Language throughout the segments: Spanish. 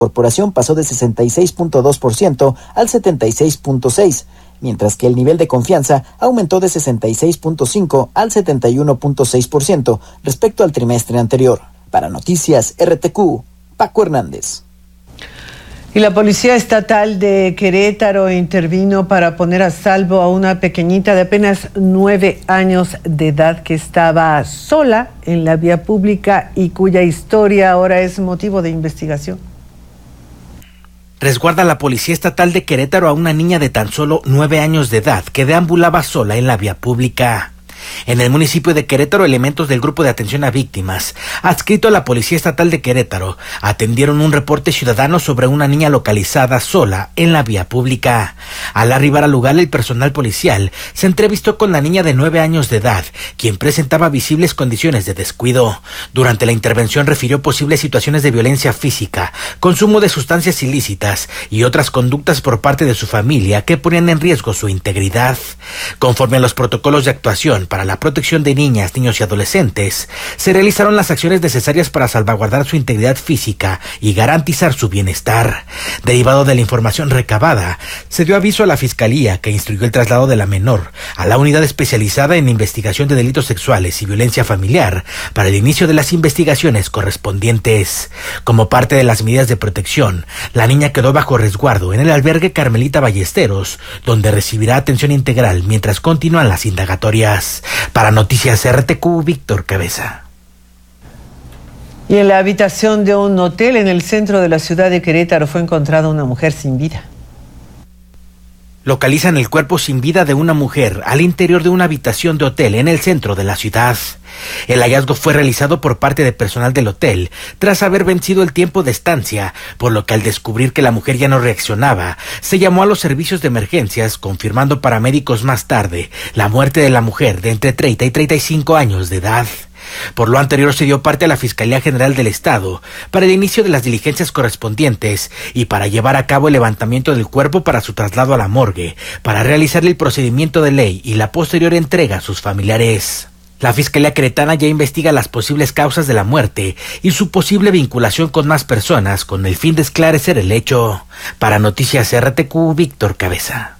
corporación pasó de 66.2% al 76.6%, mientras que el nivel de confianza aumentó de 66.5% al 71.6% respecto al trimestre anterior. Para Noticias RTQ, Paco Hernández. Y la Policía Estatal de Querétaro intervino para poner a salvo a una pequeñita de apenas 9 años de edad que estaba sola en la vía pública y cuya historia ahora es motivo de investigación. Resguarda la Policía Estatal de Querétaro a una niña de tan solo 9 años de edad que deambulaba sola en la vía pública. En el municipio de Querétaro, elementos del Grupo de Atención a Víctimas, adscrito a la Policía Estatal de Querétaro, atendieron un reporte ciudadano sobre una niña localizada sola en la vía pública. Al arribar al lugar, el personal policial se entrevistó con la niña de 9 años de edad, quien presentaba visibles condiciones de descuido. Durante la intervención refirió posibles situaciones de violencia física, consumo de sustancias ilícitas y otras conductas por parte de su familia que ponían en riesgo su integridad. Conforme a los protocolos de actuación para la protección de niñas, niños y adolescentes, se realizaron las acciones necesarias para salvaguardar su integridad física y garantizar su bienestar. Derivado de la información recabada, se dio aviso a la Fiscalía, que instruyó el traslado de la menor a la unidad especializada en investigación de delitos sexuales y violencia familiar para el inicio de las investigaciones correspondientes. Como parte de las medidas de protección, la niña quedó bajo resguardo en el albergue Carmelita Ballesteros, donde recibirá atención integral mientras continúan las indagatorias. Para Noticias RTQ, Víctor Cabeza. Y en la habitación de un hotel en el centro de la ciudad de Querétaro fue encontrada una mujer sin vida. Localizan el cuerpo sin vida de una mujer al interior de una habitación de hotel en el centro de la ciudad. El hallazgo fue realizado por parte de personal del hotel tras haber vencido el tiempo de estancia, por lo que al descubrir que la mujer ya no reaccionaba, se llamó a los servicios de emergencias, confirmando paramédicos más tarde la muerte de la mujer de entre 30 y 35 años de edad. Por lo anterior, se dio parte a la Fiscalía General del Estado para el inicio de las diligencias correspondientes y para llevar a cabo el levantamiento del cuerpo para su traslado a la morgue, para realizar el procedimiento de ley y la posterior entrega a sus familiares. La Fiscalía Queretana ya investiga las posibles causas de la muerte y su posible vinculación con más personas con el fin de esclarecer el hecho. Para Noticias RTQ, Víctor Cabeza.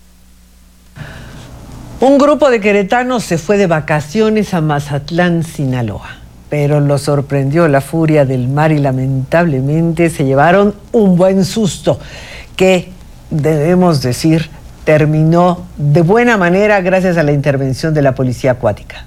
Un grupo de queretanos se fue de vacaciones a Mazatlán, Sinaloa, pero lo sorprendió la furia del mar y lamentablemente se llevaron un buen susto que, debemos decir, terminó de buena manera gracias a la intervención de la policía acuática.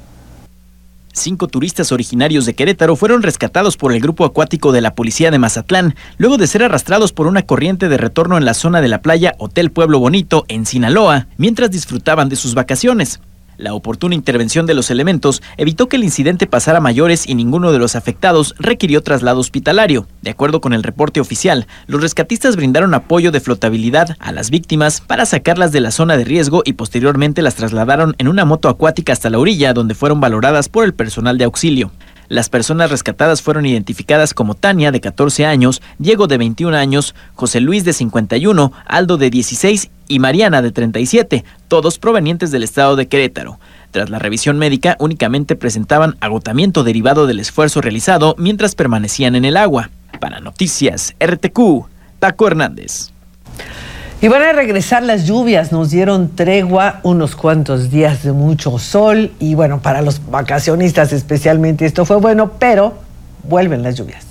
5 turistas originarios de Querétaro fueron rescatados por el grupo acuático de la policía de Mazatlán, luego de ser arrastrados por una corriente de retorno en la zona de la playa Hotel Pueblo Bonito, en Sinaloa, mientras disfrutaban de sus vacaciones. La oportuna intervención de los elementos evitó que el incidente pasara a mayores y ninguno de los afectados requirió traslado hospitalario. De acuerdo con el reporte oficial, los rescatistas brindaron apoyo de flotabilidad a las víctimas para sacarlas de la zona de riesgo y posteriormente las trasladaron en una moto acuática hasta la orilla, donde fueron valoradas por el personal de auxilio. Las personas rescatadas fueron identificadas como Tania, de 14 años, Diego, de 21 años, José Luis, de 51, Aldo, de 16 y Mariana, de 37, todos provenientes del estado de Querétaro. Tras la revisión médica, únicamente presentaban agotamiento derivado del esfuerzo realizado mientras permanecían en el agua. Para Noticias RTQ, Paco Hernández. Y van a regresar las lluvias, nos dieron tregua unos cuantos días de mucho sol y bueno, para los vacacionistas especialmente esto fue bueno, pero vuelven las lluvias.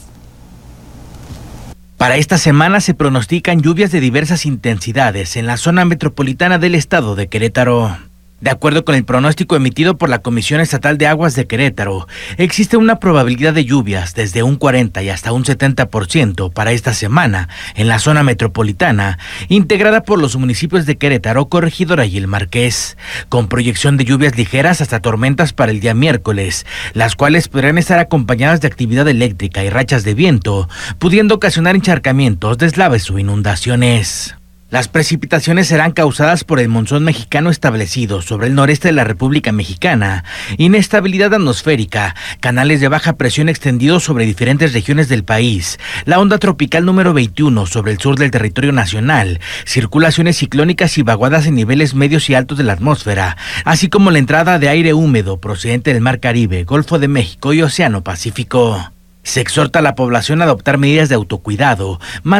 Para esta semana se pronostican lluvias de diversas intensidades en la zona metropolitana del estado de Querétaro. De acuerdo con el pronóstico emitido por la Comisión Estatal de Aguas de Querétaro, existe una probabilidad de lluvias desde un 40 y hasta un 70% para esta semana en la zona metropolitana, integrada por los municipios de Querétaro, Corregidora y El Marqués, con proyección de lluvias ligeras hasta tormentas para el día miércoles, las cuales podrán estar acompañadas de actividad eléctrica y rachas de viento, pudiendo ocasionar encharcamientos, deslaves o inundaciones. Las precipitaciones serán causadas por el monzón mexicano establecido sobre el noreste de la República Mexicana, inestabilidad atmosférica, canales de baja presión extendidos sobre diferentes regiones del país, la onda tropical número 21 sobre el sur del territorio nacional, circulaciones ciclónicas y vaguadas en niveles medios y altos de la atmósfera, así como la entrada de aire húmedo procedente del Mar Caribe, Golfo de México y Océano Pacífico. Se exhorta a la población a adoptar medidas de autocuidado,